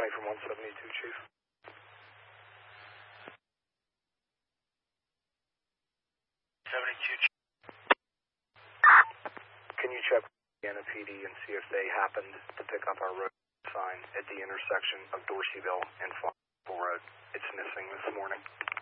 20 from 172, Chief. Can you check the PD and see if they happened to pick up our road sign at the intersection of Dorseyville and Farmville Road? It's missing this morning.